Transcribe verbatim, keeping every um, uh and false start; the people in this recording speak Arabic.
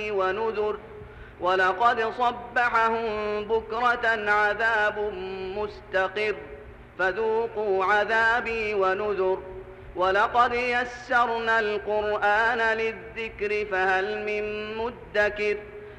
ونذر ولقد صبحهم بكرة عذاب مستقر فذوقوا عذابي ونذر ولقد يسرنا القرآن للذكر فهل من مدكر